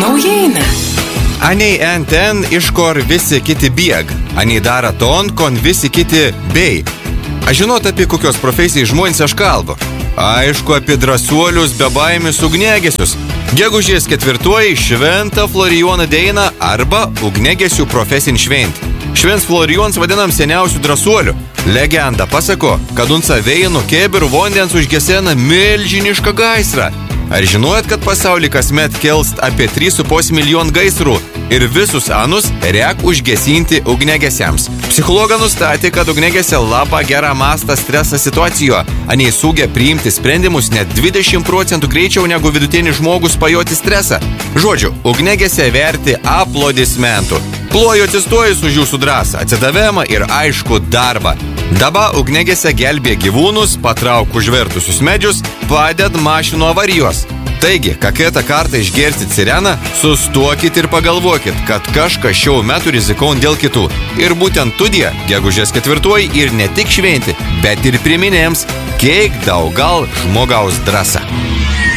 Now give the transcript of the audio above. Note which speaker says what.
Speaker 1: naujieina.
Speaker 2: Anei ten, iš kor visi kiti bieg. Anei dara ton, kon visi kiti bei. Aš žinot, apie kokios profesijai žmonės aš kalbu. Aišku, apie drąsuolius, bebaimius, ugnegesius. Gegužės 4 šventą Florijoną Deina arba ugnegesių profesinį šventį. Švents Florijons vadinam seniausių drąsuolių. Legenda pasako, kad unca vėjų kėbirų vandens užgesena milžinišką gaisrą. Ar žinojat, kad pasaulį kasmet kelst apie 3,5 milijonų gaisrų ir visus anus reik užgesinti ugnegesiams? Psichologa nustatė, kad ugnegesė labai gerą mastą stresą situacijoje, anei sugia priimti sprendimus net 20% greičiau negu vidutinis žmogus pajoti stresą. Žodžiu, ugnegesė verti aplodismentų. Ploju atsistojus už jūsų drąsą, atsidavimą ir aišku darbą. Dabar ugnegesė gelbė gyvūnus, patrauk užvertusius medžius, paded mašinų avarijos. Taigi, kaketą kartą išgirsit sireną, sustokit ir pagalvokit, kad kažkas šiau metų rizikaun dėl kitų. Ir būtent tudie, gegužės 4 ir ne tik šventi, bet ir priminėms, kiek daug gal žmogaus drąsa.